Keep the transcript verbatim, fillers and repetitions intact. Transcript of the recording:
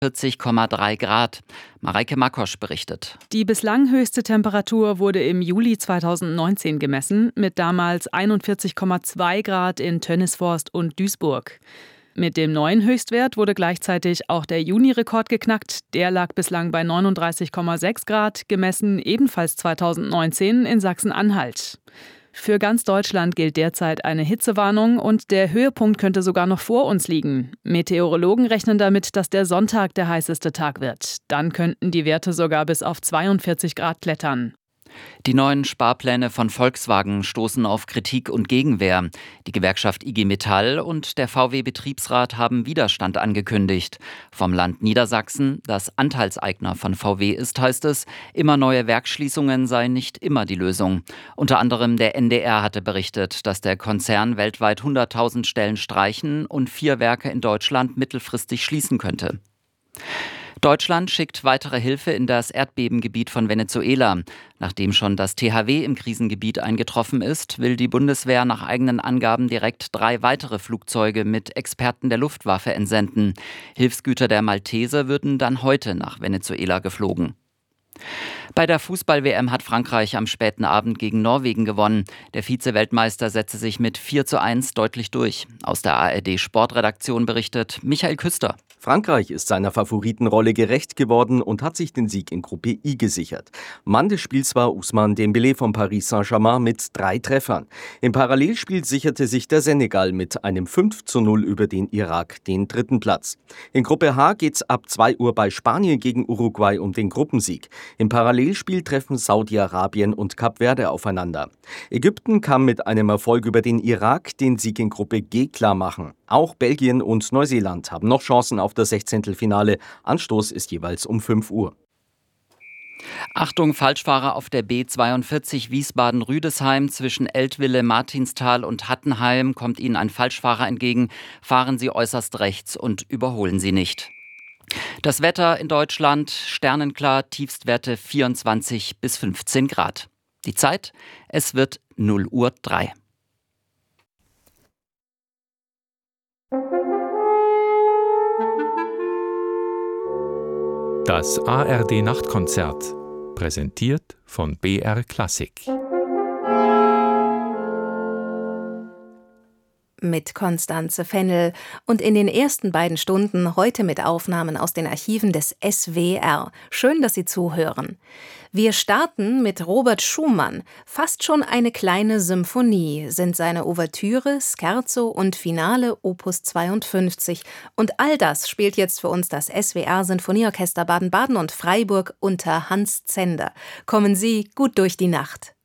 vierzig Komma drei Grad. Mareike Makosch berichtet. Die bislang höchste Temperatur wurde im Juli zweitausendneunzehn gemessen, mit damals einundvierzig Komma zwei Grad in Tönnesforst und Duisburg. Mit dem neuen Höchstwert wurde gleichzeitig auch der Juni-Rekord geknackt. Der lag bislang bei neununddreißig Komma sechs Grad, gemessen ebenfalls zweitausendneunzehn in Sachsen-Anhalt. Für ganz Deutschland gilt derzeit eine Hitzewarnung und der Höhepunkt könnte sogar noch vor uns liegen. Meteorologen rechnen damit, dass der Sonntag der heißeste Tag wird. Dann könnten die Werte sogar bis auf zweiundvierzig Grad klettern. Die neuen Sparpläne von Volkswagen stoßen auf Kritik und Gegenwehr. Die Gewerkschaft I G Metall und der V W-Betriebsrat haben Widerstand angekündigt. Vom Land Niedersachsen, das Anteilseigner von V W ist, heißt es, immer neue Werksschließungen seien nicht immer die Lösung. Unter anderem der N D R hatte berichtet, dass der Konzern weltweit hunderttausend Stellen streichen und vier Werke in Deutschland mittelfristig schließen könnte. Deutschland schickt weitere Hilfe in das Erdbebengebiet von Venezuela. Nachdem schon das T H W im Krisengebiet eingetroffen ist, will die Bundeswehr nach eigenen Angaben direkt drei weitere Flugzeuge mit Experten der Luftwaffe entsenden. Hilfsgüter der Malteser würden dann heute nach Venezuela geflogen. Bei der Fußball-W M hat Frankreich am späten Abend gegen Norwegen gewonnen. Der Vize-Weltmeister setzte sich mit vier zu eins deutlich durch. Aus der A R D-Sportredaktion berichtet Michael Küster. Frankreich ist seiner Favoritenrolle gerecht geworden und hat sich den Sieg in Gruppe I gesichert. Mann des Spiels war Ousmane Dembélé von Paris Saint-Germain mit drei Treffern. Im Parallelspiel sicherte sich der Senegal mit einem fünf zu null über den Irak den dritten Platz. In Gruppe H geht's ab zwei Uhr bei Spanien gegen Uruguay um den Gruppensieg. Im Parallelspiel treffen Saudi-Arabien und Kap Verde aufeinander. Ägypten kann mit einem Erfolg über den Irak den Sieg in Gruppe G klar machen. Auch Belgien und Neuseeland haben noch Chancen auf das Sechzehntelfinale. Anstoß ist jeweils um fünf Uhr. Achtung, Falschfahrer auf der B zweiundvierzig Wiesbaden-Rüdesheim zwischen Eltville, Martinsthal und Hattenheim kommt Ihnen ein Falschfahrer entgegen. Fahren Sie äußerst rechts und überholen Sie nicht. Das Wetter in Deutschland sternenklar, Tiefstwerte vierundzwanzig bis fünfzehn Grad. Die Zeit, es wird null Uhr drei. Das A R D-Nachtkonzert, präsentiert von B R Klassik. Mit Konstanze Fennel und in den ersten beiden Stunden heute mit Aufnahmen aus den Archiven des S W R. Schön, dass Sie zuhören. Wir starten mit Robert Schumann. Fast schon eine kleine Symphonie sind seine Ouvertüre, Scherzo und Finale Opus zweiundfünfzig. Und all das spielt jetzt für uns das S W R-Sinfonieorchester Baden-Baden und Freiburg unter Hans Zender. Kommen Sie gut durch die Nacht.